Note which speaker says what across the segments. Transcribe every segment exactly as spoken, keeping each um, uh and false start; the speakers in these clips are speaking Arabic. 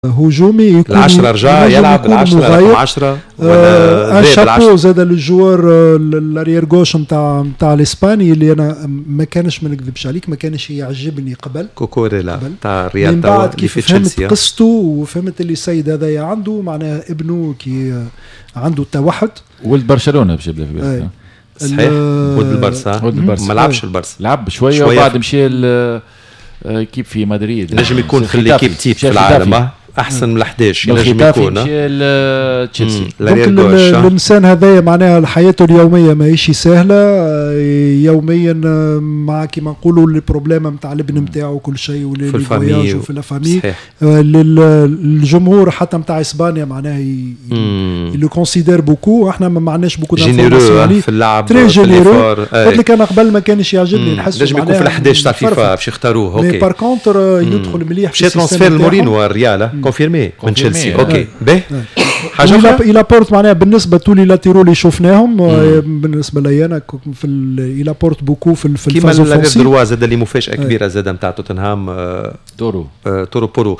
Speaker 1: هجومي يكون
Speaker 2: العشرة رجع يلعب العشرة رقم عشرة
Speaker 1: ولا ان شابو زاد الجوار الاريير جوش نتاع نتاع الاسباني اللي انا ما كانش ما نكذبش عليك ما كانش يعجبني قبل
Speaker 2: كوكوريلا تاع الريال
Speaker 1: من بعد كيف فهمت قصته وفهمت اللي السيد هذايا عنده معناها ابنه كي عنده التوحد
Speaker 3: ولد برشلونه باش يبدا في بالك
Speaker 2: صحيح ولد البرسا
Speaker 3: ولد البرسا
Speaker 2: ما لعبش البرسا
Speaker 3: لعب شويه وبعد مشى كيب في مدريد
Speaker 2: نجم يكون في الليكيب تيب في العالم احسن من احداش ينجم يكون
Speaker 3: تشيلسي.
Speaker 1: الانسان هذايا معناها حياته اليوميه ماهيش سهله يوميا مع كيما نقولوا البروبليم نتاع الابن نتاعو كل شيء
Speaker 2: في الفامي
Speaker 1: وفي الفامي الجمهور حتى نتاع اسبانيا معناها يلو كونسيدير بوكو احنا ما معناش بوكو
Speaker 2: جينيرو في اللعب
Speaker 1: تري جينيرو قلت لك انا قبل ما كانش يعجبني نحس
Speaker 2: نجم يكون في الحداش تاع الفيفا باش يختاروه اوكي
Speaker 1: مي بار كونتر يدخل مليح
Speaker 2: في ترانسفير المورين والريال كونفيرمي من تشيلسي اوكي باهي حاجه اخرى
Speaker 1: الى بورت معناها بالنسبه لي لاتيرو اللي شفناهم بالنسبه لي انا في الى بورت بوكو في الفاز
Speaker 2: كيما الدروا زاد اللي مفاجاه كبيره زاد نتاع توتنهام
Speaker 3: تورو
Speaker 2: تورو بورو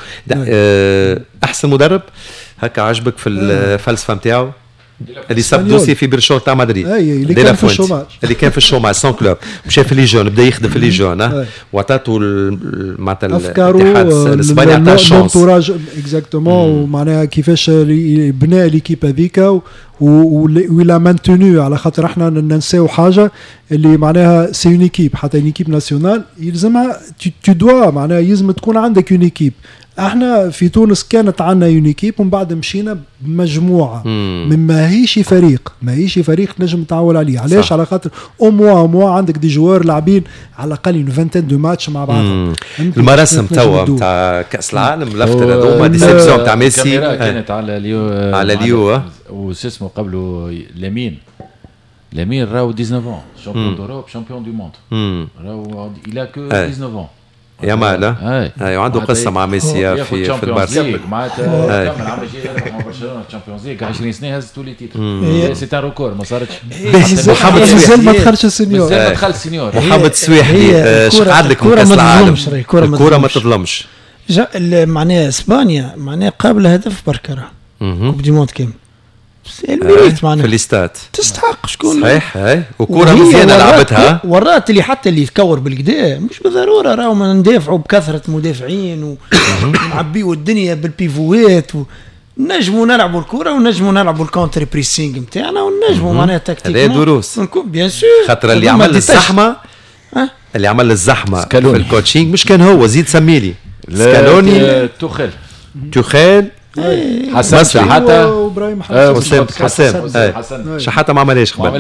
Speaker 2: احسن مدرب هكا عجبك في الفلسفه نتاعو اللي صاب دوسي في برشور تاع مدريد
Speaker 1: اللي كان في الشوماج
Speaker 2: اللي كان في الشوماج سون كلوب مشى في لي جون بدا يخدم في لي جون وعطاتو معناتها الاتحاد الاسباني عطاه شونس
Speaker 1: لونتوراج اكزاكتومون ومعناها كيفاش بنى ليكيب هذيك ولا مانتونو على خاطر احنا ننساو حاجه اللي معناها سي اون ايكيب حتى اون ايكيب ناسيونال يلزمها تو دوا معناها يلزم تكون عندك اون ايكيب. احنا في تونس كانت عندنا يونيكيب ومن بعد مشينا بمجموعه من ماهيش فريق ماهيش فريق نجم تعول عليه علاش صح. على خاطر او موا او موا عندك دي جوار لاعبين على الاقل اون فانتين دو ماتش مع بعضهم.
Speaker 2: المراسم توا نتاع كاس العالم لفتره هذوما ديسيبسيون تاع ميسي
Speaker 3: كانت على ليو
Speaker 2: على ليو
Speaker 3: وش اسمه قبله لامين لامين راهو تسعطاش شامبيون دوروب شامبيون دو موند راهو إلا كو تسعطاش
Speaker 2: يا مالا ايوه عنده قصه مع ميسي في في البارسا
Speaker 3: معناتها كمل عمل شيء مع برشلونه الشامبيونز ليغ عشرين سنه هز تو لي تيتر سي ان ريكور ما صارتش.
Speaker 1: محمد سويحي ما دخلش السينيور
Speaker 3: ما دخلش السينيور
Speaker 2: محمد سويحي اش قعد لك من كاس العالم الكره ما تظلمش
Speaker 4: معناها اسبانيا معناها قابله هدف بركره كوب دي موند كامل الميريت معناها
Speaker 2: في الاستاد
Speaker 4: تستحق شكون
Speaker 2: صحيح هاي وكره مزيانه لعبتها
Speaker 4: ورات اللي حتى اللي يتكور بالكدا مش بالضروره راهو ما ندافعوا بكثره مدافعين ونعبيوا الدنيا بالبيفوات ونجموا نلعبوا الكره ونجموا نلعبوا الكونتر بريسينغ نتاعنا ونجموا معناها تكتيك
Speaker 2: هذا دروس
Speaker 4: بيان سور
Speaker 2: خاطر اللي عمل الزحمه اللي عمل الزحمه في الكوتشينج مش كان هو زيد سميلي
Speaker 3: سكالوني توخيل
Speaker 2: توخيل
Speaker 3: حسن شحاته
Speaker 1: وابراهيم
Speaker 2: حسن حسن حسن شحاته ما عملهاش
Speaker 3: قبل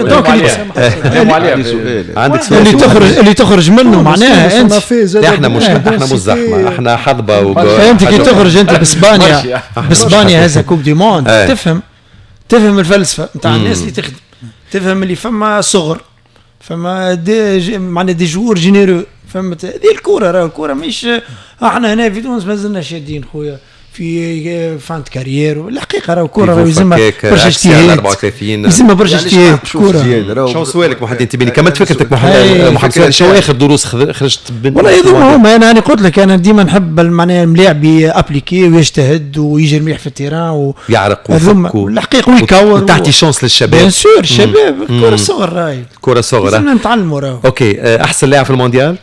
Speaker 2: عندك سؤال
Speaker 4: اللي تخرج اللي تخرج منه معناها انت
Speaker 2: احنا مش احنا مش زحمه احنا حظبه
Speaker 4: انت كي تخرج انت باسبانيا باسبانيا هذا كوب دي موند تفهم تفهم الفلسفه نتاع الناس اللي تخدم تفهم اللي فما صغر فما دي معناها دي جوور جينيرو فهمت هذه الكوره راه الكوره مش احنا هنا في تونس مازلنا شادين خويا في فانت كارير الحقيقه راه كره راه يلزمها برشا اجتهاد يلزمها برشا اجتهاد كره.
Speaker 2: شنو سؤالك محمد تبيني كملت فكرتك محمد شنو اخر دروس خرجت
Speaker 4: والله يضمهم هما انا انا قلت لك انا ديما نحب معناها الملاعب يابليكي ويجتهد ويجي مليح في التيران
Speaker 2: ويعرق ويفك
Speaker 4: الحقيقه ويكور
Speaker 2: تعطي شانس للشباب
Speaker 4: بيان سور الشباب الكره صغر راهي
Speaker 2: كره صغر
Speaker 4: لازمنا نتعلموا راهو.
Speaker 2: اوكي احسن لاعب في المونديال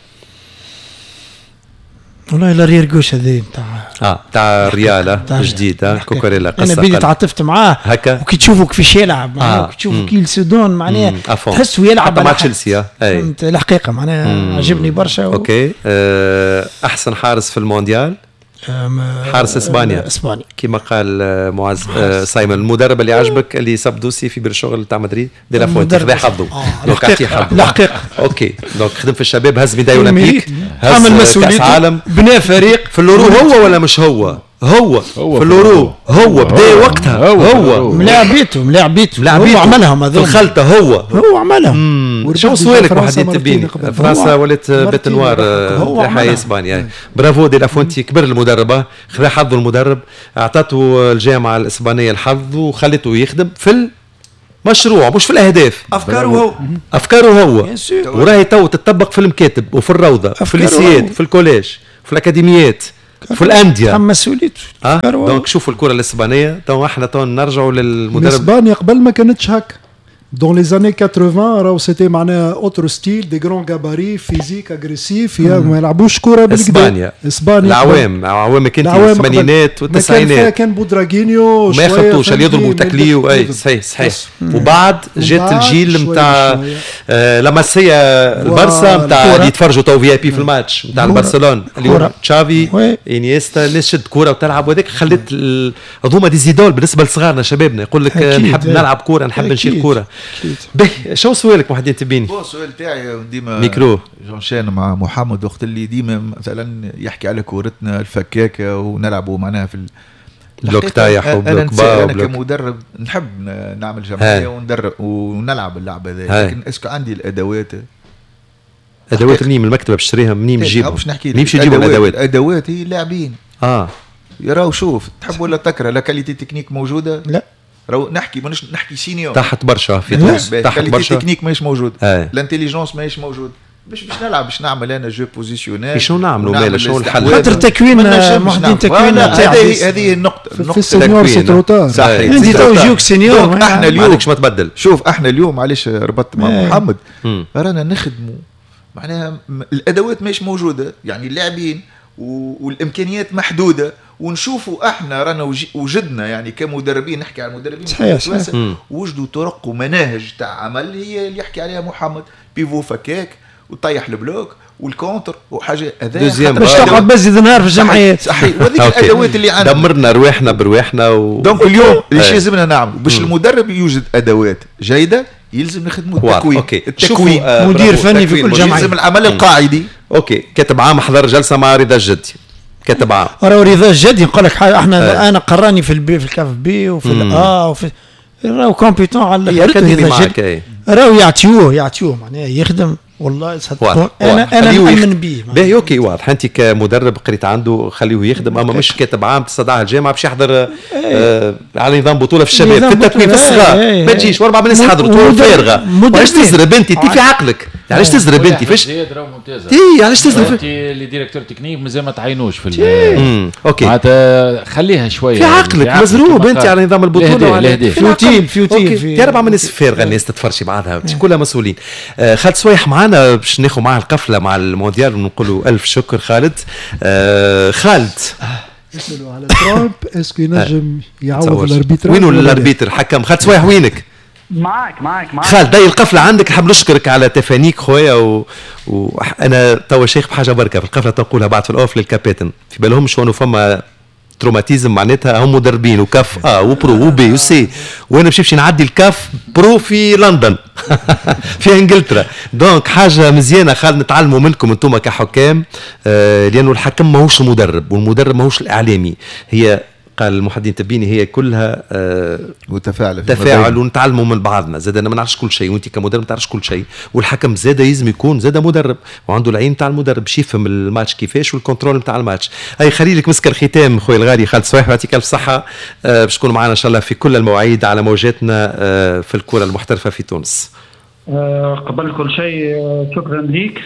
Speaker 4: والله الاريير جوش هذي نتاع
Speaker 2: اه تاع الريال جديد كوكوريلا
Speaker 4: قصه انا بديت تعاطفت معاه
Speaker 2: هكا
Speaker 4: وكي تشوفوا كيفاش يلعب معناها كي تشوفوا كي السودان معناها تحسوا يلعب
Speaker 2: مع تشيلسي اي
Speaker 4: الحقيقه معناها عجبني برشا
Speaker 2: و... اوكي أه احسن حارس في المونديال حارس اسبانيا
Speaker 4: اسبانيا
Speaker 2: كما قال معز آه سايمون المدرب اللي عجبك اللي صاب دوسي في بالشغل تاع مدريد دي لا فونت خذا حظه
Speaker 4: دونك اعطيه حظه الحقيقه
Speaker 2: اوكي دونك خدم في الشباب هز ميداي اولمبيك
Speaker 4: عمل مسؤوليته بنى فريق
Speaker 2: في اللورو هو ولا مش هو هو, هو في اللورو هو بدا وقتها هو, هو.
Speaker 4: ملاعبيته ملاعبيته هو عملهم هذول
Speaker 2: الخلطه هو
Speaker 4: هو عملهم.
Speaker 2: شو سؤالك محمد تبيني فرنسا ولات بيت نوار تاع اسبانيا برافو دي لافونتي كبر المدرب خذا حظه المدرب اعطته الجامعه الاسبانيه الحظ وخلته يخدم في مشروع مش في الاهداف
Speaker 4: افكاره هو
Speaker 2: افكاره هو وراهي تو تطبق في المكاتب وفي الروضه في الليسيات في الكوليج في الاكاديميات في الانديه
Speaker 4: تحمل مسؤوليته.
Speaker 2: اه دونك شوفوا الكره الاسبانيه تو احنا تو نرجعوا للمدرب.
Speaker 1: اسبانيا قبل ما كانتش هكا. Dans les années quatre-vingts راهو سيتي معناها اوتر ستيل دي جرون جاباري فيزيك اغريسيف ما يلعبوش كره بالكدا.
Speaker 2: اسبانيا اسبانيا العوام عوام كنت الثمانينات والتسعينات
Speaker 1: كان بودراغينيو
Speaker 2: ما يخطوش اللي يضربوا تاكليو اي صحيح صحيح. وبعد جات الجيل نتاع لاماسيا البارسا نتاع اللي يتفرجوا تو في اي بي في الماتش نتاع البرشلونه اللي تشافي انيستا الناس شد كوره وتلعب وهذاك خلت هذوما دي زيدول بالنسبه لصغارنا شبابنا يقول لك نحب نلعب كوره نحب نشيل كوره. به شو سؤالك محمد التبيني؟
Speaker 5: هو السؤال تاعي ديما
Speaker 2: ميكرو
Speaker 5: جونشان مع محمد وقت اللي ديما مثلا يحكي على كورتنا الفكاكه ونلعبوا معناها في
Speaker 2: بلوك طايح وبلوك با.
Speaker 5: انا كمدرب نحب نعمل جمعيه وندرب ونلعب اللعبه هذه لكن اسكو عندي الادوات
Speaker 2: ادوات منين من المكتبه بشتريها منين بجيبها؟
Speaker 5: باش نحكي
Speaker 2: منين باش نجيبوا الادوات؟
Speaker 5: الادوات هي اللاعبين
Speaker 2: اه
Speaker 5: يراو شوف تحب ولا تكره لا كاليتي تكنيك موجوده
Speaker 4: لا
Speaker 5: راهو نحكي مانيش نحكي سينيور
Speaker 2: تحت برشا في تونس
Speaker 5: تحت برشا التكنيك ماهيش موجود الانتيليجنس ماهيش موجود باش باش نلعب باش نعمل انا جو بوزيسيونيل
Speaker 2: شنو نعملوا مالا شنو الحل
Speaker 4: خاطر تكوين محدين تكوين
Speaker 5: هذه هذه النقطه
Speaker 1: في السينيور سي تروتار
Speaker 5: صحيح
Speaker 4: انت تو يجوك سينيور
Speaker 5: احنا اليوم
Speaker 2: مالكش ما تبدل
Speaker 5: شوف احنا اليوم علاش ربطت مع محمد رانا نخدموا معناها الادوات ماهيش موجوده يعني اللاعبين والامكانيات محدوده ونشوفوا احنا رانا وجدنا يعني كمدربين نحكي على المدربين
Speaker 4: صحيح
Speaker 5: وجدوا طرق ومناهج تاع عمل هي اللي يحكي عليها محمد بيفو فكاك وطيح البلوك والكونتر وحاجه هذا
Speaker 4: باش تقعد بس نهار في الجمعيات
Speaker 5: صحيح وهذيك الادوات اللي عندنا
Speaker 2: دمرنا رواحنا برواحنا و...
Speaker 5: دونك اليوم اللي لازمنا نعمل باش المدرب يوجد ادوات جيده يلزم نخدموا التكوين
Speaker 2: التكوين
Speaker 4: آه مدير فني في كل جمعيه
Speaker 5: يلزم العمل القاعدي.
Speaker 2: اوكي كاتب عام حضر جلسه مع رضا الجدي كاتب عام
Speaker 4: راهو رضا الجدي نقول لك حاجه احنا آه. انا قراني في البي في الكاف بي وفي الا وفي راهو كومبيتون على
Speaker 2: الاخر
Speaker 4: راهو يعطيوه يعطيوه معناها يخدم والله صدقوني انا انا نؤمن به
Speaker 2: باهي اوكي واضح انت كمدرب قريت عنده خليه يخدم اما مش كاتب عام تستدعى الجامعه باش يحضر آه على نظام بطوله في الشباب في التكوين في الصغار ما تجيش واربع ناس حضروا طول فارغه علاش تزرب انت انت في عقلك علاش تزرب انت فاش
Speaker 3: زياد راهو ممتازه
Speaker 2: تي علاش تزرب
Speaker 3: انت اللي ديريكتور تكنيك مازال ما تعينوش في
Speaker 2: اوكي
Speaker 3: معناتها خليها شويه
Speaker 2: في عقلك مزروب انت على نظام البطوله
Speaker 4: فيوتيل فيوتيل
Speaker 2: في اربع ناس فارغه الناس تتفرشي بعضها كلها مسؤولين. خالد سويح معنا باش ناخذ معاه القفله مع المونديال ونقولوا الف شكر خالد. آه خالد
Speaker 1: اسالوا على ترامب اسكو ينجم يعوض الاربيتر
Speaker 2: وينو الاربيتر حكم خالد سويح وينك؟
Speaker 6: معك معك معك
Speaker 2: خالد داي القفله عندك نحب نشكرك على تفانيك خويا و... وانا توا شيخ بحاجه بركه في القفله تنقولها بعد في الاوف للكابيتن في بالهم شو انه فما تروماتيزم معناتها هم مدربين وكاف اه وبرو وبي وسي وانا باش نمشي نعدي الكاف برو في لندن في انجلترا دونك حاجه مزيانه خالد نتعلموا منكم انتم كحكام آه لانه الحكم ماهوش المدرب والمدرب ماهوش الاعلامي هي قال المحدين تبيني هي كلها آه
Speaker 5: وتفاعل
Speaker 2: تفاعل ونتعلموا من بعضنا زاد انا ما نعرفش كل شيء وانت كمدرب ما تعرفش كل شيء والحكم زاد يلزم يكون زاد مدرب وعنده العين تاع المدرب باش يفهم الماتش كيفاش والكنترول نتاع الماتش. اي خلي لك مسك الختام خويا الغالي خالد سويح يعطيك الف صحه آه باش تكونوا معنا ان شاء الله في كل المواعيد على موجاتنا آه في الكره المحترفه في تونس.
Speaker 6: أه قبل كل شيء شكرا ليك.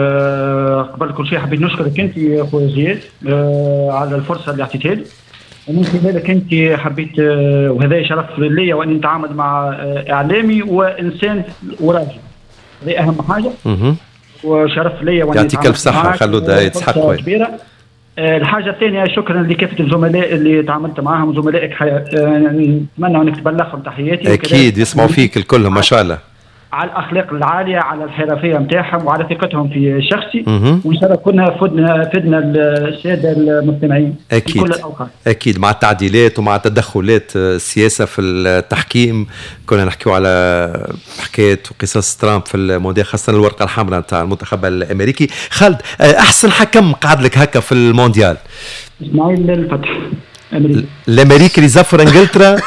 Speaker 6: أه قبل كل شيء حبيت نشكرك انت يا خويا زياد أه على الفرصه اللي اعطيتها لي ومن خلالك انت حبيت أه وهذا شرف لي واني نتعامل مع أه اعلامي وانسان وراجل هذه اهم حاجه.
Speaker 2: اها
Speaker 6: وشرف لي واني
Speaker 2: يعطيك الف صحه خلود يتحق
Speaker 6: كبيره. أه الحاجه الثانيه شكرا لكافه الزملاء اللي تعاملت معهم وزملائك أه نتمنى انك تبلغهم تحياتي
Speaker 2: اكيد يسمعوا فيك الكل ما شاء الله
Speaker 6: على الاخلاق العاليه على الحرفيه نتاعهم وعلى ثقتهم في شخصي وان شاء الله كنا فدنا فدنا الساده المستمعين
Speaker 2: اكيد
Speaker 6: في كل الاوقات
Speaker 2: اكيد مع التعديلات ومع تدخلات السياسه في التحكيم كنا نحكيو على حكايه وقصص ترامب في المونديال خاصه الورقه الحمراء نتاع المنتخب الامريكي. خالد احسن حكم قعد لك هكا في المونديال؟
Speaker 6: اسماعيل الفتح
Speaker 2: امريكي الامريكي اللي زفر انجلترا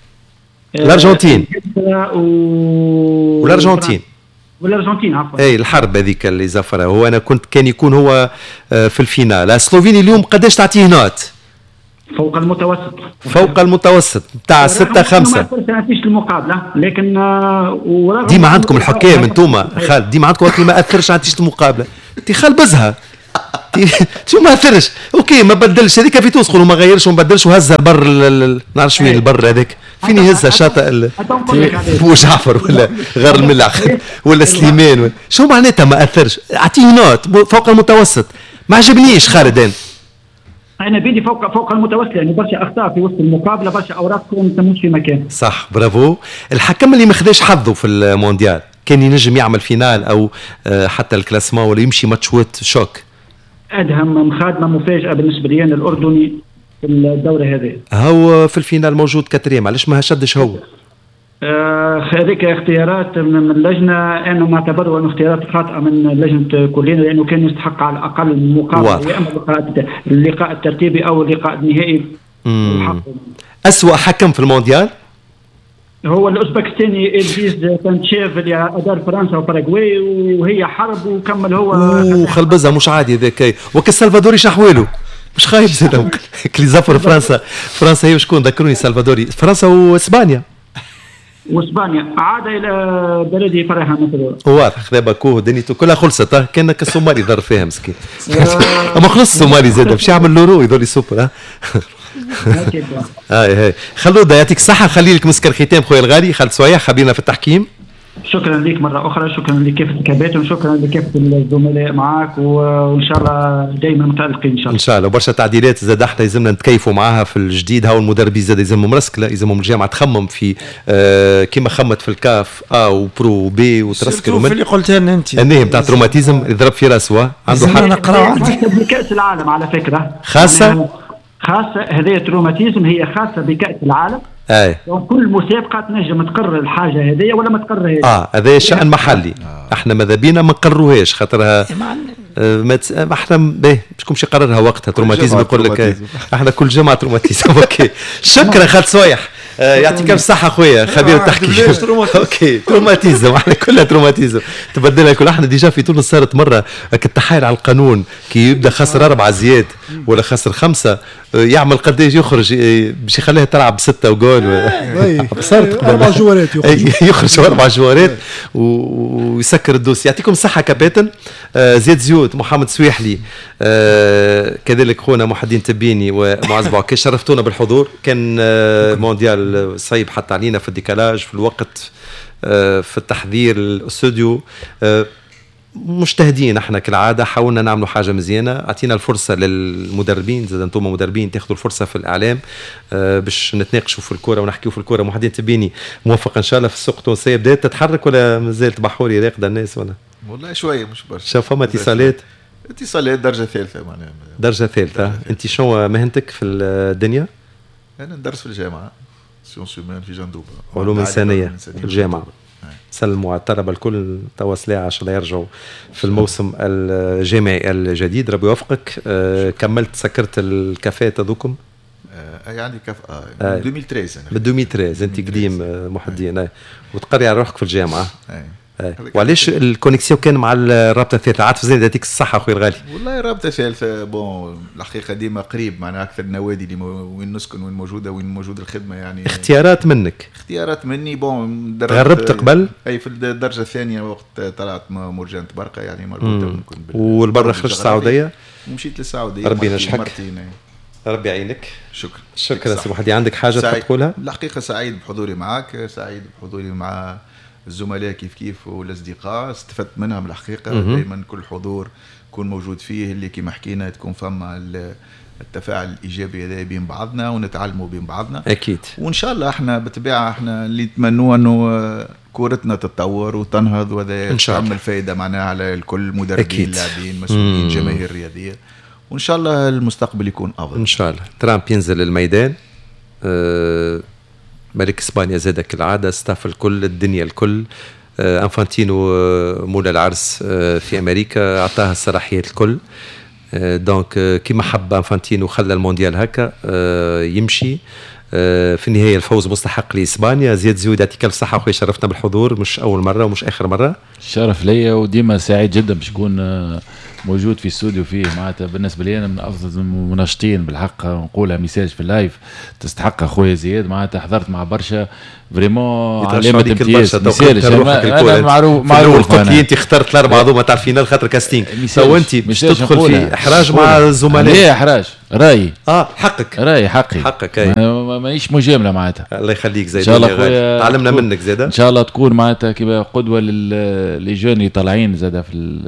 Speaker 2: الارجنتين
Speaker 6: و...
Speaker 2: والارجنتين
Speaker 6: والارجنتين عفوا
Speaker 2: اي الحرب هذيك اللي زفرها هو انا كنت كان يكون هو في الفينال. سلوفيني اليوم قداش تعطيه نوت؟
Speaker 6: فوق المتوسط
Speaker 2: فوق المتوسط بتاع ستة خمسة
Speaker 6: ما فيش المقابله لكن
Speaker 2: ديما عندكم الحكام انتوما خالد ديما عندكم وقت ما اثرش عطيش المقابله انت خال بزها شو ما اثرش اوكي ما بدلش هذيك في تونس ما غيرش وما بدلش وهزها بر نعرفش وين البر هذاك فين يهزها شاطئ بو جعفر ولا غير الملح ولا سليمان شو معناتها ما اثرش اعطيه نوت فوق المتوسط ما عجبنيش خالد انا
Speaker 6: انا بيدي فوق فوق المتوسط يعني برشا اخطاء في وسط المقابله برشا اوراق ما تموش في مكان
Speaker 2: صح برافو. الحكم اللي ما خداش حظه في المونديال كان ينجم يعمل فينال او حتى الكلاسمون ولا يمشي ماتشوات شوك.
Speaker 6: ادهم مخادمه مفاجاه بالنسبه لي انا الاردني في الدوره هذه.
Speaker 2: هو في الفينال موجود كاتريم علاش ما شدش هو؟
Speaker 6: هذيك آه اختيارات من اللجنه انا ما اعتبروا انه اختيارات خاطئه من لجنه كلنا لانه كان يستحق على الاقل مقابله يا اما اللقاء اللقاء الترتيبي او اللقاء النهائي.
Speaker 2: اسوأ حكم في المونديال؟
Speaker 6: هو الاوزبكستاني الفيز تانتشيف اللي ادار فرنسا وباراغواي وهي حرب وكمل هو
Speaker 2: وخلبزها مش عادي ذاك وكالسلفادوري شحواله مش خايف زاد كلي زفر فرنسا فرنسا هي وشكون ذكروني سلفادوري فرنسا واسبانيا
Speaker 6: واسبانيا عاد الى بلدي فرحه مثلا
Speaker 2: واضح خذا باكوه دنيته كلها خلصت كان الصومالي ضر فيها مسكين اما خلص الصومالي زاد باش يعمل لورو يضل سوبر ها هاي هاي خلود يعطيك الصحه خلي لك مسكر ختام خويا الغالي خالد صويح خبيرنا في التحكيم.
Speaker 6: شكرا لك مرة أخرى شكرا لكافة الكباتن وشكرا لكافة الزملاء معك وإن شاء الله دائما متألقين إن شاء الله.
Speaker 2: إن شاء الله وبرشا تعديلات زاد احنا لازمنا نتكيفوا معاها في الجديد هاو المدربين زاد يلزمهم مرسكلة يلزمهم الجامعة تخمم في آه كيما خمت في الكاف أ وبرو وبي وترسكل
Speaker 4: ومن اللي قلتها لنا أنت
Speaker 2: النهي بتاع تروماتيزم يضرب في راسه عنده
Speaker 6: حق نقراو بكأس العالم على فكرة
Speaker 2: خاصة
Speaker 6: خاصة هذه التروماتيزم هي خاصة بكأس العالم.
Speaker 2: اي
Speaker 6: كل مسابقه تنجم تقرر الحاجه هذه ولا ما تقررهاش.
Speaker 2: اه هذا شأن محلي آه. احنا ماذا بينا ما نقرروهاش خاطرها آه ما تس... احنا باهي شكون باش يقررها وقتها تروماتيزم يقول لك ايه. احنا كل جمعه تروماتيزم اوكي شكرا خالد صويح آه يعطيك الصحة خويا خبير التحكيم. اوكي تروماتيزم احنا كلها تروماتيزم تبدلها كل احنا ديجا في تونس صارت مرة التحايل على القانون كي يبدا خسر أربعة زياد ولا خسر خمسة يعمل قديش يخرج باش يخليها تلعب ستة وجول
Speaker 1: صارت أربع جوارات
Speaker 2: يخرج أربع جوارات ويسكر الدوس. يعطيكم الصحة كابتن زياد زيود محمد سويحلي كذلك خونا محي الدين تبيني ومعز بوعكاش شرفتونا بالحضور. كان مونديال صعيب حتى علينا في الديكالاج في الوقت في التحضير الاستوديو مجتهدين احنا كالعاده حاولنا نعملوا حاجه مزيانه اعطينا الفرصه للمدربين زاد انتم مدربين تاخذوا الفرصه في الاعلام اه باش نتناقشوا في الكره ونحكيوا في الكره. محي الدين تبيني موفق ان شاء الله في السوق التونسيه بدات تتحرك ولا مازالت بحوري راقده الناس ولا
Speaker 5: والله شويه مش برشا
Speaker 2: شاف فما اتصالات
Speaker 5: اتصالات درجه ثالثه معناها
Speaker 2: درجه ثالثه. انت شنو مهنتك في الدنيا؟
Speaker 5: انا ندرس في الجامعه سيونس هيومان في جندوبه
Speaker 2: علوم انسانيه في الجامعه. سلموا على الطلبه الكل توا سلاعه عشان يرجعوا في الموسم الجامعي الجديد. ربي يوفقك. آه كملت سكرت الكافيات هذوكم؟
Speaker 5: آه اي عندي كاف اه من ألفين وثلاثة انا
Speaker 2: من ألفين وثلاثة انت قديم محي الدين وتقري على روحك في الجامعه.
Speaker 5: اي
Speaker 2: وعلاش الكونيكسيون كان مع الرابطه الثالثه؟ عاطف زين يعطيك الصحه اخوي الغالي.
Speaker 5: والله الرابطه الثالثه بون الحقيقه ديما قريب معنا اكثر النوادي اللي وين نسكن وين موجوده وين موجود الخدمه يعني
Speaker 2: اختيارات منك
Speaker 5: اختيارات مني بون
Speaker 2: تغربت قبل
Speaker 5: اي في الدرجه الثانيه وقت طلعت مرجان تبرقه يعني مربوطه
Speaker 2: ممكن والبرا خرجت السعوديه
Speaker 5: ومشيت للسعوديه
Speaker 2: ربي ينجحك ربي يعينك.
Speaker 5: شكرا
Speaker 2: شكرا سي محي. عندك حاجه تحب تقولها؟
Speaker 5: الحقيقه سعيد بحضوري معك سعيد بحضوري مع الزملاء كيف كيف والاصدقاء استفدت منهم الحقيقه. دائما كل حضور يكون موجود فيه اللي كما حكينا تكون فما التفاعل الايجابي هذا بين بعضنا ونتعلموا بين بعضنا
Speaker 2: اكيد.
Speaker 5: وان شاء الله احنا بالطبيعه احنا اللي نتمنوا انه كورتنا تتطور وتنهض وهذا تعمل فائده معناها على الكل مدربين لاعبين مسؤولين جماهير رياضيه وان شاء الله المستقبل يكون افضل
Speaker 2: ان شاء الله. ترامب ينزل الميدان أه ملك اسبانيا زاد كالعاده ستاف الكل الدنيا الكل آه انفانتينو مولا العرس آه في امريكا اعطاها الصلاحيات الكل آه دونك آه كيما حب انفانتينو خلى المونديال هكا آه يمشي في النهاية الفوز مستحق لإسبانيا. زياد زيود يعطيك الف صحة أخوي، شرفتنا بالحضور مش أول مرة ومش آخر مرة.
Speaker 3: الشرف ليا وديما سعيد جدا باش نكون موجود في استوديو فيه معناتها. بالنسبة لي أنا من أفضل المناشطين بالحق، نقولها ميساج في اللايف تستحق أخويا زياد. معناتها حضرت مع برشا فريمون علامة امتياز.
Speaker 2: أنا معروف معروف قلت لي أنت اخترت الأربعة هذوما تاع الفينال خاطر كاستينغ، تو أنت باش تدخل في إحراج مع الزملاء.
Speaker 3: ليه إحراج؟ راي
Speaker 2: اه حقك
Speaker 3: راي حقي
Speaker 2: حقك
Speaker 3: ما ماهيش مجامله معناتها.
Speaker 2: الله يخليك زيد،
Speaker 3: ان شاء الله
Speaker 2: تعلمنا منك زيد،
Speaker 3: ان شاء الله تكون معناتها كيما قدوه للي جون اللي طالعين زاد في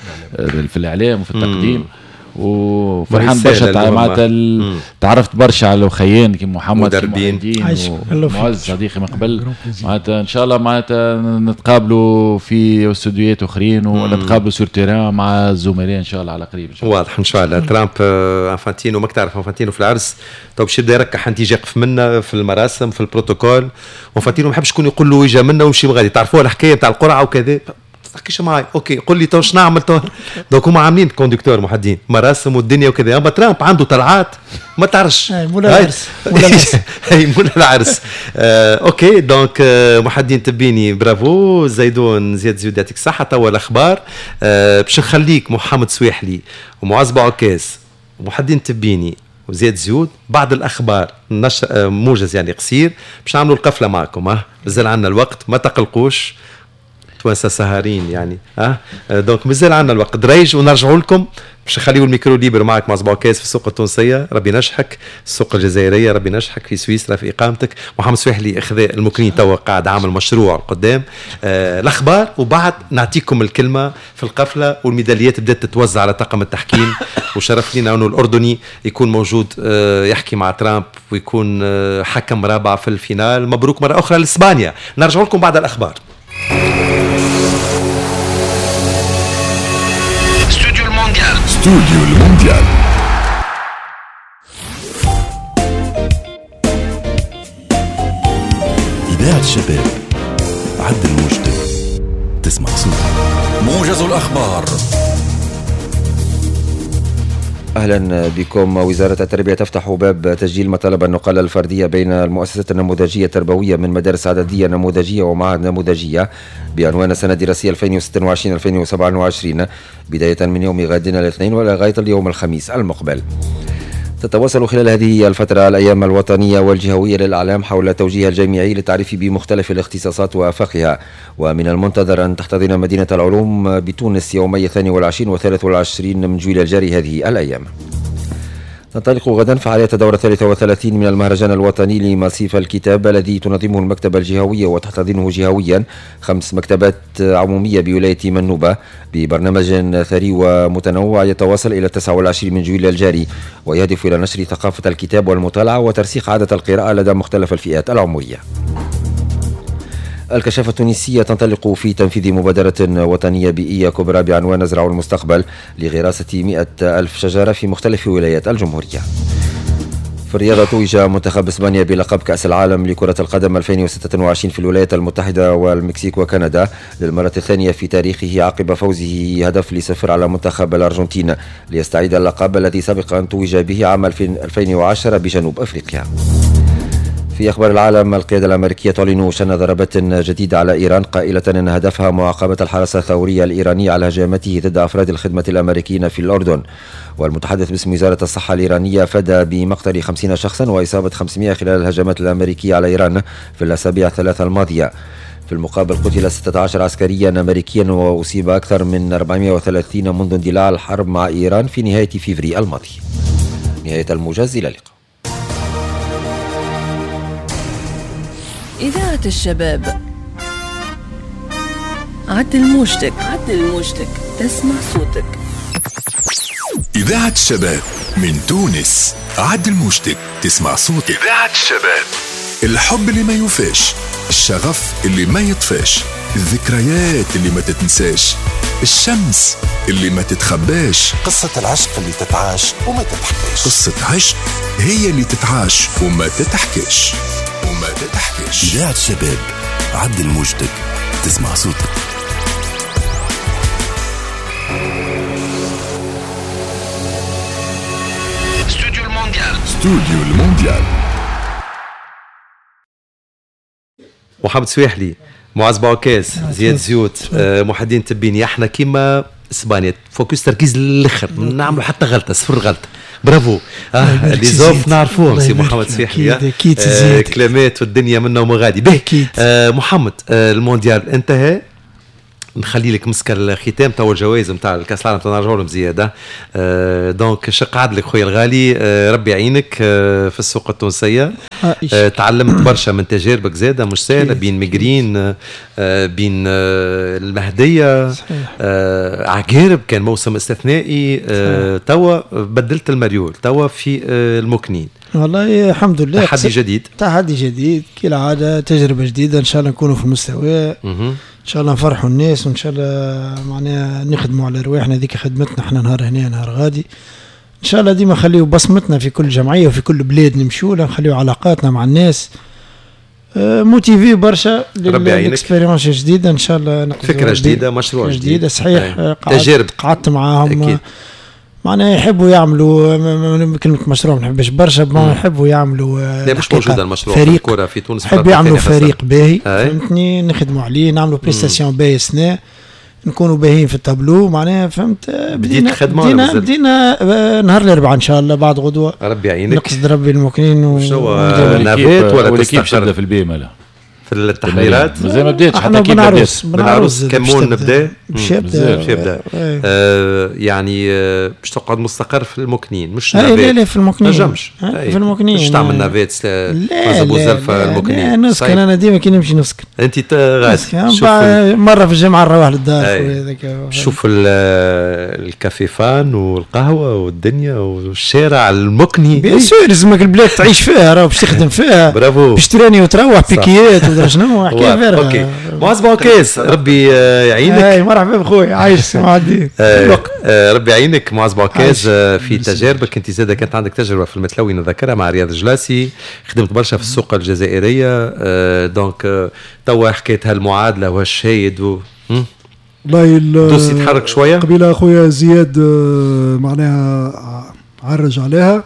Speaker 3: في الاعلام وفي التقديم. وفرحان برشا معناتها تعرفت برشا على الاخيين كيما محمد
Speaker 2: مدربين
Speaker 3: ومعز صديقي من قبل. معناتها ان شاء الله معناتها نتقابلوا في استوديوهات اخرين ولا نتقابلوا سور تيران مع الزملاء ان شاء الله على قريب.
Speaker 2: واضح ان شاء الله. ترامب انفانتينو ماك تعرف انفانتينو في العرس تو باش يبدا يركح انت يقف منا في المراسم في البروتوكول. وانفانتينو ما يحبش يكون يقول له يجا منا ويمشي غادي. تعرفوا الحكايه تاع القرعه وكذا، تحكيش معاي اوكي قول لي تو شنو نعمل تو. دوك هما عاملين كوندكتور محدين مراسم والدنيا وكذا. اما ترامب عنده طلعات ما تعرفش
Speaker 4: مولا العرس
Speaker 2: مولا العرس اي مولا العرس. آه اوكي دونك آه محدين تبيني برافو زيدون زياد زيود يعطيك الصحه. توا الاخبار آه باش نخليك محمد سويحلي ومعز بوعكاز ومحدين تبيني وزياد زيود بعد الاخبار نش... آه موجز يعني قصير باش نعملوا القفله معكم. ها مازال عندنا الوقت ما تقلقوش توانسة سهرين يعني. ها أه؟ دونك مازال عندنا الوقت دريج ونرجعوا لكم باش نخليوا الميكرو ليبر معك مع صباح كاس في السوق التونسيه. ربي نجحك السوق الجزائريه، ربي نجحك في سويسرا في اقامتك. محمد سويحلي اخذ المكنين توا قاعد عامل مشروع قدام. آه الاخبار وبعد نعطيكم الكلمه في القفله والميداليات بدات تتوزع على طاقم التحكيم. وشرف لنا انه الاردني يكون موجود آه يحكي مع ترامب ويكون آه حكم رابع في الفينال. مبروك مره اخرى لاسبانيا. نرجع لكم بعد الاخبار.
Speaker 7: استوديو المونديال. إذاعة الشباب عد الموجة تسمع صوت موجز الأخبار.
Speaker 8: أهلا بكم. وزارة التربية تفتح باب تسجيل مطالب النقل الفردية بين المؤسسات النموذجية التربوية من مدارس عددية نموذجية ومعاهد نموذجية بعنوان السنة الدراسية ألفين وستة وعشرين ألفين وسبعة وعشرين بداية من يوم غد الاثنين ولغاية اليوم الخميس المقبل. تتواصل خلال هذه الفترة الأيام الوطنية والجهوية للإعلام حول التوجيه الجامعي للتعريف بمختلف الاختصاصات وآفاقها. ومن المنتظر أن تحتضن مدينة العلوم بتونس يومي الثاني والعشرين والثالث والعشرين من جويل الجاري هذه الأيام. تنطلق غدا فعالية الدورة الثالثة والثلاثين من المهرجان الوطني لمصيف الكتاب الذي تنظمه المكتبة الجهوية وتحتضنه جهويا خمس مكتبات عمومية بولاية منوبة ببرنامج ثري ومتنوع يتواصل إلى التاسع والعشرين من جويل الجاري ويهدف إلى نشر ثقافة الكتاب والمطالعة وترسيخ عادة القراءة لدى مختلف الفئات العمرية. الكشافة التونسية تنطلق في تنفيذ مبادرة وطنية بيئية كبرى بعنوان نزرع المستقبل لغراسة مئة ألف شجرة في مختلف ولايات الجمهورية. في الرياضة توج منتخب إسبانيا بلقب كأس العالم لكرة القدم ألفين وستة وعشرين في الولايات المتحدة والمكسيك وكندا للمرة الثانية في تاريخه عقب فوزه هدف لصفر على منتخب الأرجنتين ليستعيد اللقب الذي سبق أن توج به عام ألفين وعشرة بجنوب أفريقيا. في أخبار العالم القيادة الأمريكية تعلن شن ضربات جديدة على إيران قائلة أن هدفها معاقبة الحرس الثوري الإيراني على هجماته ضد أفراد الخدمة الأمريكيين في الأردن. والمتحدث باسم وزارة الصحة الإيرانية فدى بمقتل خمسين شخصا وإصابة خمسمائة خلال الهجمات الأمريكية على إيران في الأسابيع الثلاثة الماضية. في المقابل قتل ستة عشر عسكريا أمريكيا وأصيب أكثر من أربعمائة وثلاثين منذ اندلاع الحرب مع إيران في نهاية فيفري الماضي. نهاية الموجز، إلى اللقاء.
Speaker 9: إذاعة الشباب عدل موجتك عدل موجتك تسمع صوتك.
Speaker 7: إذاعة الشباب من تونس عدل موجتك تسمع صوتك. إذاعة الشباب، الحب اللي ما يوفاش، الشغف اللي ما يطفاش، الذكريات اللي ما تتنساش، الشمس اللي ما تتخباش،
Speaker 10: قصة العشق اللي تتعاش وما تتحكيش.
Speaker 7: قصة عشق هي اللي تتعاش وما تتحكيش وما تتحكيش.
Speaker 10: إذاعة الشباب عدل موجتك تسمع صوتك.
Speaker 7: استوديو المونديال. استوديو المونديال.
Speaker 2: محمد سويحلي، معز بوعكاز، زياد زيوت، آه محدين تبيني. احنا كيما اسبانيا فوكس تركيز للاخر، نعملوا حتى غلطه صفر غلطه. برافو. اه اللي زوف نعرفوهم سي محمد سويحلي.
Speaker 4: اكيد
Speaker 2: آه كلمات والدنيا منه ومغادي به. آه محمد، آه المونديال انتهى، نخلي لك مسك الختام تو الجوائز نتاع الكاس العالم تنرجعوا لهم زياده. آه دونك شق عدلك خويا الغالي، آه ربي يعينك آه في السوق التونسيه. آه تعلمت برشا من تجاربك زاده مش سهله، بين مجرين آه بين آه المهديه آه عقارب، كان موسم استثنائي. آه توا بدلت المريول، توا في آه المكنين.
Speaker 4: والله الحمد لله
Speaker 2: تحدي جديد،
Speaker 4: تحدي جديد كالعاده، تجربه جديده. ان شاء الله نكونوا في المستوى، ان شاء الله نفرحوا الناس، وان شاء الله معناها نخدموا على رواحنا. ذيك خدمتنا احنا، نهار هنا نهار غادي ان شاء الله. ديما نخليو بصمتنا في كل جمعيه وفي كل بلاد نمشوا لها، نخليو علاقاتنا مع الناس. اه موتيفي برشا للاكسبيريونس جديده ان شاء الله.
Speaker 2: فكره جديده، مشروع جديد
Speaker 4: جديده صحيح.
Speaker 2: تجارب
Speaker 4: قعدت معاهم معناها يحبوا يعملوا كلمة مشروع، ما نحبش برشا، ما يحبوا يعملوا.
Speaker 2: لا مش موجود المشروع
Speaker 4: فريق
Speaker 2: الكرة في تونس،
Speaker 4: يحبوا يعملوا فريق باهي، فهمتني، نخدموا عليه، نعملوا بريستاسيون باهي سنة، نكونوا باهيين في التابلو معناها. فهمت؟
Speaker 2: بديت خدمة
Speaker 4: بدينا بدينا نهار الأربعاء إن شاء الله بعد غدوة.
Speaker 2: ربي يعينك.
Speaker 4: نقصد ربي المكنين.
Speaker 2: وشو نافيت ولا
Speaker 3: كيف تبدا في البي مالا
Speaker 2: في التحضيرات؟
Speaker 3: زي ما بديتش
Speaker 4: حتى كيف
Speaker 2: بنعرس بنعرس كمون نبدا
Speaker 4: باش يبدا
Speaker 2: باش يبدا آه يعني باش آه تقعد مستقر في المكنين مش
Speaker 4: نافيت. لا لا في المكنين
Speaker 2: نجمش
Speaker 4: في المكنين
Speaker 2: مش تعمل نافيت مزبوط زلفه المكنين.
Speaker 4: لا نسكن انا ديما كي نمشي نسكن.
Speaker 2: انت غاسي
Speaker 4: مره في الجمعه نروح للدار.
Speaker 2: شوف الكافيفان والقهوه والدنيا والشارع المكني.
Speaker 4: بيان سور لازمك البلاد تعيش فيها، راه باش تخدم فيها.
Speaker 2: برافو.
Speaker 4: باش تراني وتروح بيكيات ودرا شنو حكايه فارغه.
Speaker 2: اوكي معز بوعكاز، ربي يعينك.
Speaker 4: اي مرحبا بخويا، عايش معدي.
Speaker 2: ربي يعينك معز بوعكاز في تجاربك. انت زاده كانت عندك تجربه في المتلوي نذكرها مع رياض الجلاسي، خدمت برشا في السوق الجزائريه. دونك توا حكيت هالمعادله وهالشاهد و
Speaker 1: والله
Speaker 2: دوسي تحرك شويه
Speaker 1: قبيله اخويا زياد معناها عرج عليها.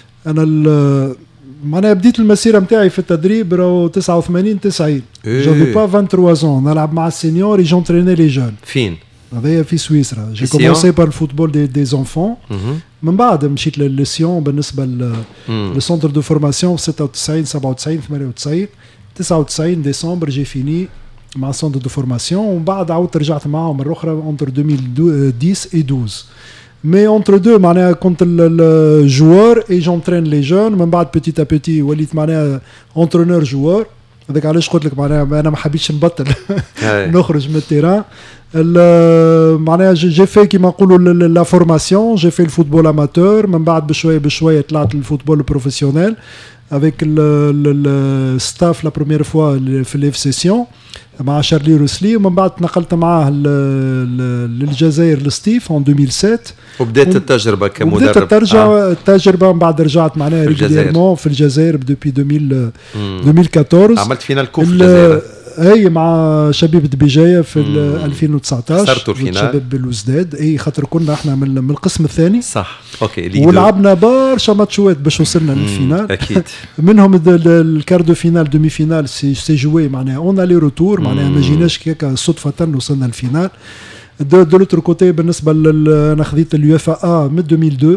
Speaker 1: انا معناها بديت المسيره نتاعي في التدريب راهو تسعة وثمانين تسعين. جافي با ثلاثة وعشرين ans، نلعب مع السينيور اي جونتريني لي جون.
Speaker 2: فين؟
Speaker 1: هذايا في سويسرا. جي كومونسي بار الفوتبول دي دي زونفون، من بعد مشيت للسيون بالنسبه للسونتر دو فورماسيون في ستة وتسعين سبعة وتسعين ثمانية وتسعين تسعة وتسعين ديسمبر جي فيني مع السونتر دو فورماسيون، ومن بعد عاودت رجعت معاهم مره اخرى اونتر ألفين وعشرة اي اثناشر. مي اونتر دو معناها كنت الجوار اي جونترين لي جون، من بعد بيتي تا بيتي وليت معناها اونترونور جوار. هذاك علاش قلت لك معناها انا ما حبيتش نبطل نخرج من التيران. معناها جي في كيما نقولوا لا فورماسيون، جي في الفوتبول اماتور، من بعد بشويه بشويه طلعت للفوتبول البروفيسيونيل افيك الستاف لا بروميير فوا في ليف سيسيون مع شارلي روسلي، ومن بعد تنقلت معاه للجزائر لستيف ان ألفين وسبعة.
Speaker 2: وبدات التجربه كمدرب.
Speaker 1: بدات الترجع آه. التجربه من بعد رجعت معناها ريغوليرمون في الجزائر دوبي ألفين وأربعطاش.
Speaker 2: عملت فينال كوب في الجزائر
Speaker 1: اي مع شبيبة بجايه في ألفين وتسعطاش.
Speaker 2: خسرتوا الفينال
Speaker 1: شباب بالوزداد. اي خاطر كنا احنا من, من القسم الثاني
Speaker 2: صح. اوكي
Speaker 1: ولعبنا برشا ماتشوات باش وصلنا للفينال
Speaker 2: اكيد.
Speaker 1: منهم الكاردو فينال دومي فينال سي سي جوي معناها اون الي روتور، معناها ما جيناش هكا صدفه وصلنا للفينال. دو دو لوتر كوتي بالنسبه انا خذيت اليو اف ا من ألفين واثنين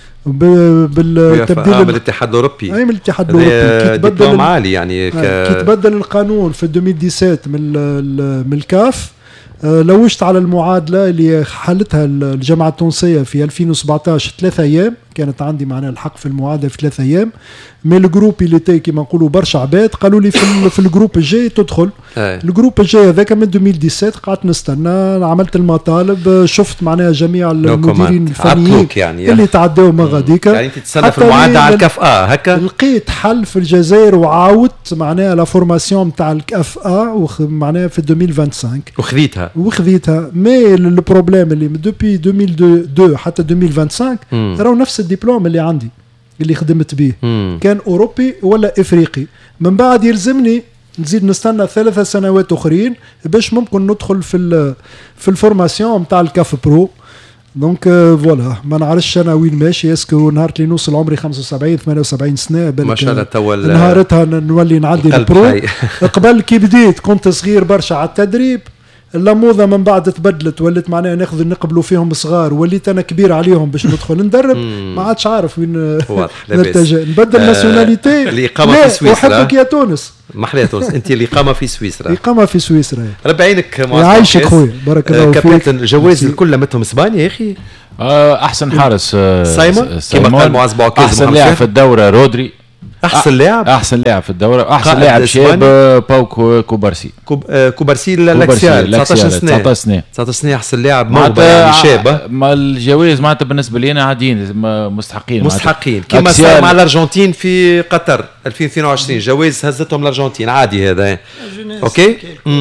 Speaker 1: بالتبديل
Speaker 2: من الاتحاد الاوروبي.
Speaker 1: اي من الاتحاد الاوروبي.
Speaker 2: كي تبدل عالي يعني
Speaker 1: كي تبدل القانون في ألفين وسبعطاش من من الكاف. لوجت على المعادله اللي حلتها الجامعه التونسيه في ألفين وسبعطاش ثلاثة ايام، كانت عندي معناها الحق في المعادله في ثلاثة ايام. مي الجروب اللي تي كيما نقولوا برشا عباد قالوا لي في, في الجروب الجاي تدخل. الجروب الجاي هذاك من ألفين وسبعطاش قعدت نستنى، عملت المطالب، شفت معناها جميع المديرين الفنيين
Speaker 2: يعني
Speaker 1: اللي تعداو ما غاديك.
Speaker 2: يعني انت تستنى في المعادله على الكاف ا هكا.
Speaker 1: لقيت حل في الجزائر وعاودت معناها لا فورماسيون نتاع الكاف ا معناها في ألفين وخمسة وعشرين
Speaker 2: وخذيتها
Speaker 1: وخذيتها. مي البروبليم اللي دوبي ألفين واثنين حتى ألفين وخمسة وعشرين راهو نفس الدبلوم اللي عندي اللي خدمت به، كان اوروبي ولا افريقي. من بعد يلزمني نزيد نستنى ثلاثة سنوات اخرين باش ممكن ندخل في في الفورماسيون نتاع الكاف برو. دونك فوالا ما نعرفش انا وين ماشي. اسكو نهار اللي نوصل عمري خمسة وسبعين ثمانية وسبعين سنه
Speaker 2: ما شاء الله توا
Speaker 1: نهارتها نولي نعدي البرو. قبل كي بديت كنت صغير برشا على التدريب، اللموضه من بعد تبدلت وليت معناها ناخذ نقبلوا فيهم صغار، وليت انا كبير عليهم باش ندخل ندرب ما عادش عارف وين نتجه نبدل ناسيوناليتي.
Speaker 2: الاقامه في سويسرا
Speaker 1: وحبك يا تونس
Speaker 2: محلى تونس. انت الاقامه في سويسرا
Speaker 1: اقامه في سويسرا
Speaker 2: ربي عينك
Speaker 1: يعيشك خويا بارك الله فيك.
Speaker 2: كابتن جواز الكل متهم اسبانيا يا اخي.
Speaker 3: احسن حارس
Speaker 2: سايمون كما قال معز بوعكاز.
Speaker 3: احسن لاعب في الدوره رودري.
Speaker 2: احسن لاعب
Speaker 3: احسن لاعب في الدوره. احسن لاعب شاب باو كوبارسي.
Speaker 2: كوبارسي لاكسيال تسعطاش سنه
Speaker 3: تسعطاش سنه
Speaker 2: تسعطاش سنه احسن لاعب موهبه يعني شاب.
Speaker 3: ما الجوائز معناتها بالنسبه لي انا عاديين مستحقين
Speaker 2: مستحقين كما صار مع الارجنتين في قطر ألفين واثنين وعشرين جوائز هزتهم الارجنتين عادي هذا. اوكي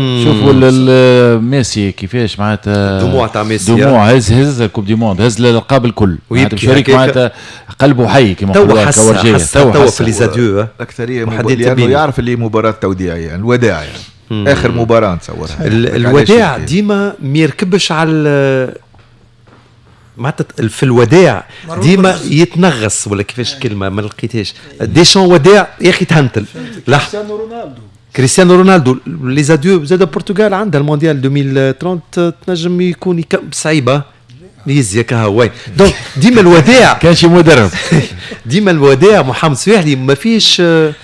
Speaker 3: شوفوا ميسي كيفاش معناتها
Speaker 2: دموع تاع ميسي
Speaker 3: دموع هز هز الكوب دي موند هز الالقاب الكل شريك معناتها قلبه حي كما
Speaker 2: نقولوا كورجيه تو في لي زاديو
Speaker 5: اكثريه لانه يعرف اللي مباراه توديعيه يعني الوداع يعني مم. اخر مباراه نتصورها
Speaker 2: الوداع ديما ما يركبش على معناتها في الوداع ديما يتنغص ولا كيفاش كلمه ما لقيتهاش. ديشان وداع يا اخي تهنتل.
Speaker 1: كريستيانو رونالدو
Speaker 2: كريستيانو رونالدو لي زاديو زاد البرتغال عندها المونديال ألفين وثلاثين تنجم يكون صعيبه يزيا كهواي. دونك ديما الوداع
Speaker 3: كان شي مدرب
Speaker 2: ديما الوداع محمد سويحلي ما فيش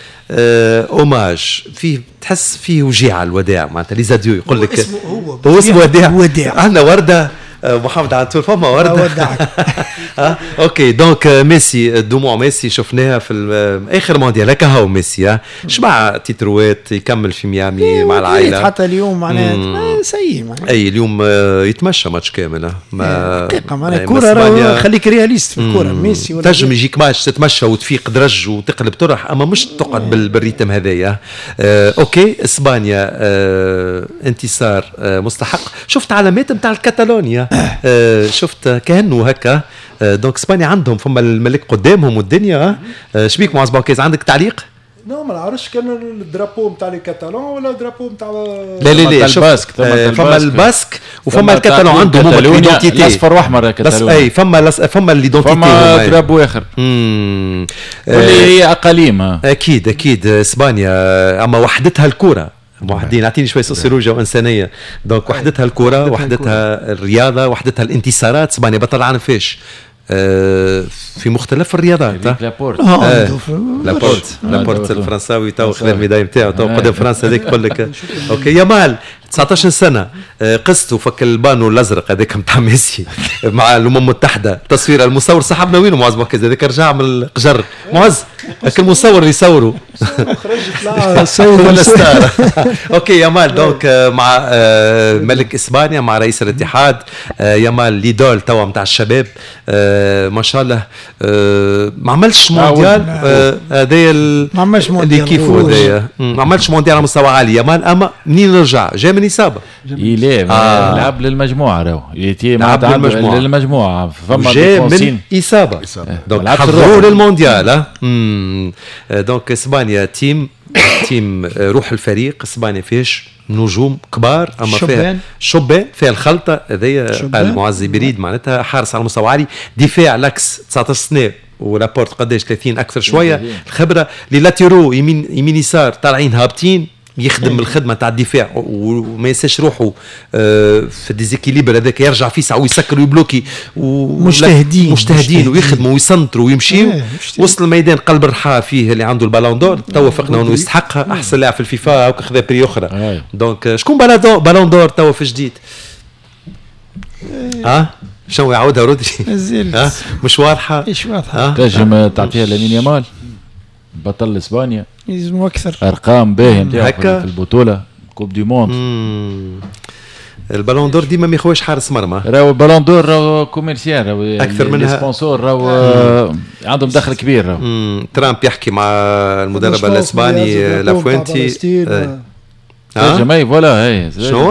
Speaker 2: اوماج فيه تحس فيه وجيعه الوداع معناتها لي زاديو يقول لك هو اسمه وداع. عندنا ورده محمد عطول فما ورده ها اوكي. دونك ميسي دموع ميسي شفناها في اخر مونديال هكا هو ميسي شبع تيتروات يكمل في ميامي مع العائله
Speaker 4: حتى اليوم معناها سيء
Speaker 2: اي اليوم يتمشى ماتش كامل ما
Speaker 4: دقيقه معناها الكره خليك رياليست في الكره ميسي
Speaker 2: ولا تنجم يجيك ماتش تتمشى وتفيق درج وتقلب طرح اما مش تقعد بالريتم هذايا. آه اوكي اسبانيا آه انتصار آه مستحق. شفت علامات نتاع الكتالونيا آه شفت كانه هكا آه دونك اسبانيا عندهم فما الملك قدامهم والدنيا. آه شبيك معز بوعكاز عندك تعليق؟
Speaker 1: لا ما نعرفش كان الدرابو نتاع الكتالون ولا الدرابو نتاع
Speaker 2: لا لا لا
Speaker 3: الباسك
Speaker 2: فما الباسك وفما الكتالون عندهم
Speaker 3: ايدنتيتي اصفر واحمر كتالون
Speaker 2: اي فما فما الايدنتيتي
Speaker 3: فما درابو اخر واللي هي اقاليم
Speaker 2: اكيد اكيد اسبانيا اما وحدتها الكوره موحدين اعطيني شوي سوسيولوجيا وانسانيه. دونك وحدتها الكره وحدتها الرياضه وحدتها الانتصارات. اسبانيا بطل العالم فيش آه في مختلف الرياضات.
Speaker 3: لابورت
Speaker 2: آه لابورت لابورت الفرنساوي تو خذ الميداي نتاعو تو قدام فرنسا هذيك يقول لك اوكي يامال تسعطاش سنه آه قصته فك البانو الازرق هذاك نتاع ميسي مع الامم المتحده تصوير المصور صاحبنا وينه معز بوعكاز هذاك رجع من القجر معز هذاك المصور اللي يصوروا
Speaker 1: خرج طلع صور
Speaker 2: ولا ستار. اوكي يامال دونك مع آه ملك اسبانيا مع رئيس الاتحاد آه يامال ليدول توا نتاع الشباب آه ما شاء الله آه ما عملش مونديال هذايا آه
Speaker 4: ما عملش مونديال
Speaker 2: كيفو هذايا ما عملش مونديال على مستوى عالي يامال اما منين رجع جاي من اصابه
Speaker 3: يلعب آه. لعب للمجموعه راهو يتي
Speaker 2: لعب للمجموعه
Speaker 3: للمجموعه
Speaker 2: فما جاي من اصابه دونك حضروا للمونديال اه دونك اسبانيا تيم تيم روح الفريق. اسبانيا فيش نجوم كبار اما فيها شبان فيها الخلطه هذيا قال معز بريد معناتها حارس على مستوى عالي. دفاع لاكس تسعطاش سنه ورابورت قداش ثلاثين اكثر شويه الخبره. لي لاتيرو يمين يمين يسار طالعين هابطين يخدم الخدمه تاع الدفاع وما ينساش روحه في الديزيكيليبر هذاك يرجع فيه ساعه ويسكر ويبلوكي
Speaker 4: ومجتهدين
Speaker 2: مجتهدين ويخدموا ويسنطروا ويمشيوا. وصل الميدان قلب الرحاه فيه اللي عنده البالون دور توافقنا انه يستحقها احسن لاعب في الفيفا او خذا بري اخرى. دونك شكون بالون دور توا في جديد ها شنو يعاودها رودري ها مش واضحه
Speaker 4: ايش واضحه
Speaker 3: تنجم تعطيها لامين يامال بطل اسبانيا
Speaker 4: يلزموا اكثر
Speaker 3: ارقام باهيه نتاعو في البطوله كوب دي موند.
Speaker 2: البالون دور ديما ما يخويش حارس مرمى
Speaker 3: راهو البالون دور راهو كوميرسيال راهو
Speaker 2: اكثر منها
Speaker 3: سبونسور راهو عندهم دخل كبير راهو.
Speaker 2: ترامب يحكي مع المدرب الاسباني لافوينتي
Speaker 3: اه جماعي فوالا هي
Speaker 2: شنو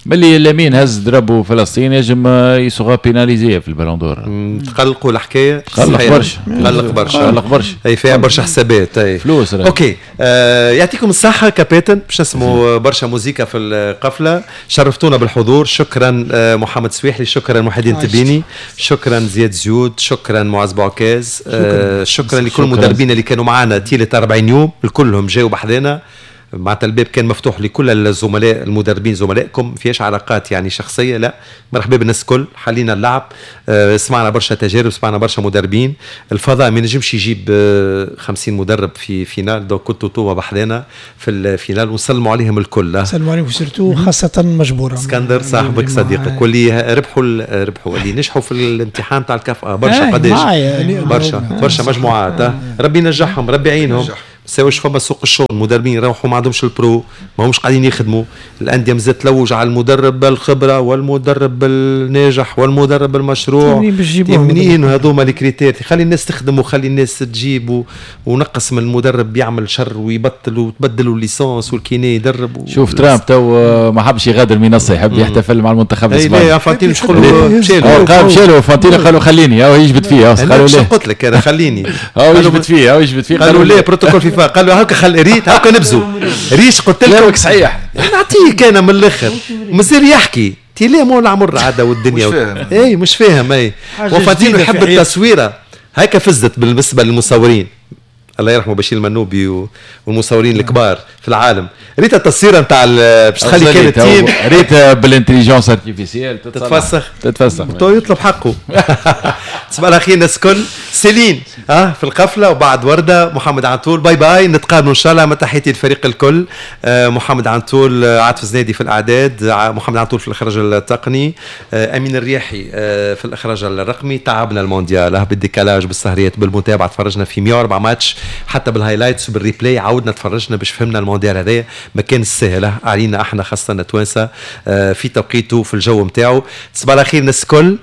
Speaker 3: ملي اليمين هز ضربوا فلسطين يجم يسوغا بيناليزيه في البالون دور.
Speaker 2: تقلقوا الحكايه
Speaker 3: قلق برشا
Speaker 2: قلق برشا
Speaker 3: قلق برشا
Speaker 2: اي فيها برشا حسابات اي
Speaker 3: فلوس رأي.
Speaker 2: اوكي آه يعطيكم الصحه كابتن باش نسموا برشا موزيكا في القفله. شرفتونا بالحضور. شكرا آه محمد سويحلي، شكرا محي الدين تبيني، شكرا زياد زيود، شكرا معز بوعكاز، آه شكرا لكل المدربين اللي كانوا معنا طيله أربعين يوم الكلهم جاوا بحذانا. معناتها الباب كان مفتوح لكل الزملاء المدربين زملائكم، فيش علاقات يعني شخصيه، لا مرحبا بالناس الكل. حلينا اللعب أه سمعنا برشا تجارب، سمعنا برشا مدربين. الفضاء ما نجمش يجيب أه خمسين مدرب في فينال، دونك كنتوا توما بحذانا في الفينال ونسلموا عليهم الكل.
Speaker 4: نسلموا عليهم سيرتو خاصه مجبوره
Speaker 2: اسكندر صاحبك صديقك واللي ربحوا ربحوا اللي نجحوا في الامتحان تاع الكفاءه برشا قداش برشا برشا مجموعات. ربي ينجحهم ربي يعينهم. ساوش فما سوق الشغل المدربين يروحوا ما عندهمش البرو، ما همش قاعدين يخدموا. الانديه مازالت تلوج على المدرب بالخبره والمدرب الناجح والمدرب المشروع. منين هذوما الكريتير؟ خلي الناس تخدم وخلي الناس تجيب ونقص من المدرب بيعمل شر ويبطل وتبدلوا الليسانس والكيني يدرب.
Speaker 3: شوف ترامب تو ما حبش يغادر المنصه، يحب يحتفل مع المنتخب الاسباني.
Speaker 2: لا فانتينو مش قالوا
Speaker 3: مشيلو قال مشيلو فانتينو قالوا خليني هاو يجبد فيه. قالوا ليه؟
Speaker 2: قلت لك انا خليني
Speaker 3: هاو يجبد فيه هاو يجبد فيه.
Speaker 2: قالوا ليه بروتوكول فيفا؟ قالوا هاكا خل ريت هاكا نبزوا ريش. قلت لكم
Speaker 3: صحيح
Speaker 2: نعطيه كان من الاخر مصير يحكي تي ليه مول عمر عاده والدنيا
Speaker 5: مش فاهم.
Speaker 2: اي مش فاهم اي وفاتينو يحب التصويره هيك فزت بالنسبه للمصورين. الله يرحمه بشير المنوبي والمصورين الكبار في العالم. ريت التصويره نتاع باش تخلي كان التيم
Speaker 3: ريت بالانتليجنس ارتيفيسيال
Speaker 2: تتفسخ
Speaker 3: تتفسخ
Speaker 2: تو يطلب حقه. تصبح على خير الناس الكل. سيلين اه في القفله وبعد ورده محمد عنتول. باي باي نتقابلوا ان شاء الله. مع تحياتي للفريق الكل. آه محمد عنتول عاطف زنادي في الاعداد، محمد عنتول في الاخراج التقني، آه امين الرياحي آه في الاخراج الرقمي. تعبنا المونديال بالديكالاج بالسهريات بالمتابعه. تفرجنا في مية وأربعة ماتش حتى بالهايلايتس وبالريبلاي عودنا تفرجنا باش فهمنا المونديال هذا ما كان سهل علينا احنا خاصه التوانسه آه في توقيته في الجو نتاعو. تصبح على خير الناس الكل.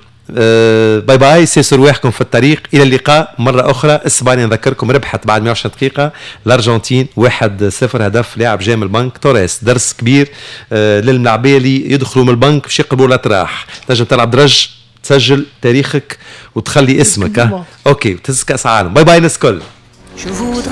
Speaker 2: آه باي باي. سيسوا رواحكم في الطريق الى اللقاء مره اخرى. اسبانيا نذكركم ربحت بعد مئة وعشرين دقيقه الارجنتين واحد صفر هدف لاعب جاي من البنك توريس. درس كبير آه للملاعبيه اللي يدخلوا من البنك باش يقبلوا الاتراح. تنجم تلعب درج تسجل تاريخك وتخلي اسمك ها. اوكي وتهز كاس عالم. باي باي الناس الكل.